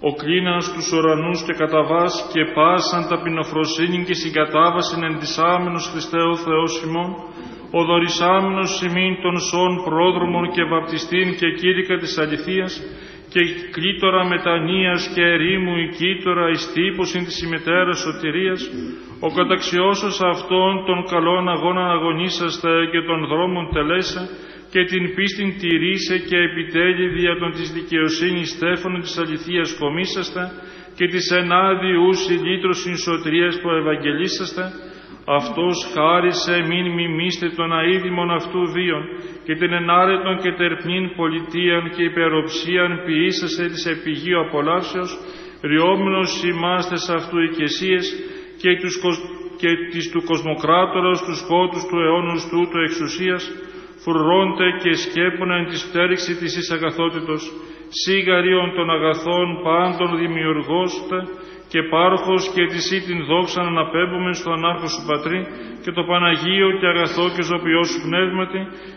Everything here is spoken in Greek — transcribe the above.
ο κλίνας τους ουρανούς και καταβάς και πάσαν ταπεινοφροσύνην και συγκατάβασιν εντισάμενος Χριστέ ο Θεός ημών, ο δωρησάμενος ημίν των σών πρόδρομων και βαπτιστήν και κήρυκα της αληθείας, και κλήτορα μετανοίας και ερήμου η κύττορα εις τύπωσιν της ημετέρας σωτηρίας, ο καταξιώσος αυτών των καλών αγώνων αγωνίσαστε και των δρόμων τελέσα, και την πίστην τηρήσε και επιτέλει δια των της δικαιοσύνης στέφανον της αληθείας κομίσαστε, και της ενάδιους ηλίτρωσιν σωτηρίας προευαγγελίσαστε, αυτός χάρισε μην μιμήστε των αίδημων αυτού βίων, και την ενάρετον και τερπνήν πολιτείαν και υπεροψίαν ποιήσασε της επιγείου απολαύσεως, ριόμενος ημάστες αυτού οικεσίες, και της του κοσμοκράτορας τους φώτους του αιώνους τούτου εξουσίας, φρουρώνται και σκέπωνα εν της πτέρυξη της εις αγαθότητος, σίγαριον των αγαθών πάντων δημιουργώστε, και πάρχος και της ή την δόξαν αναπέμπουμε στον Άρχο σου Πατρί, και το Παναγίο και αγαθό και ζωπιό σου Πνεύματι,